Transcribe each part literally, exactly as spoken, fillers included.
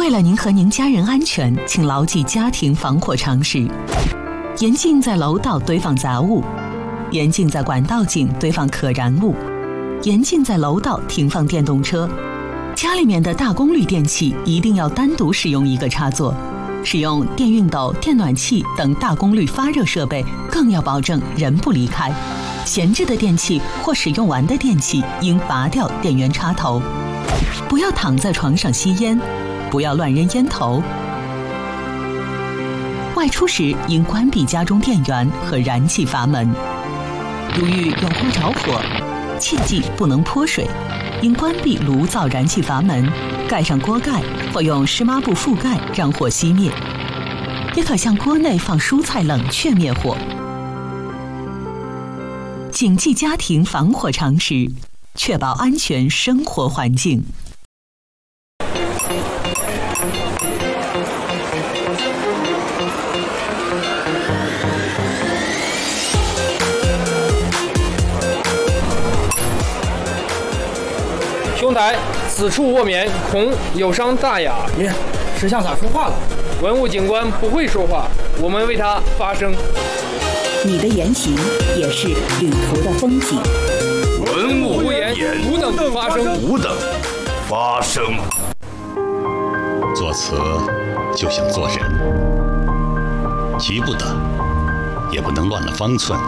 为了您和您家人安全，请牢记家庭防火常识：严禁在楼道堆放杂物，严禁在管道井堆放可燃物，严禁在楼道停放电动车。家里面的大功率电器一定要单独使用一个插座，使用电熨斗、电暖器等大功率发热设备更要保证人不离开。闲置的电器或使用完的电器应拔掉电源插头。不要躺在床上吸烟，不要乱扔烟头。外出时应关闭家中电源和燃气阀门。如遇有锅着火，切记不能泼水，应关闭炉灶燃气阀门，盖上锅盖或用湿抹布覆盖，让火熄灭。也可向锅内放蔬菜冷却灭火。谨记家庭防火常识，确保安全生活环境。 兄台，此处卧眠，恐有伤大雅。 耶，石像咋说话了？ 文物警官不会说话，我们为他发声。 你的言行也是旅途的风景。 文物不言，吾等发声。 吾等发声。 作词就像做人，急不得，也不能乱了方寸。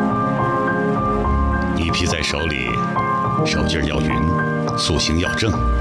泥皮在手里，手劲要匀，塑形要正。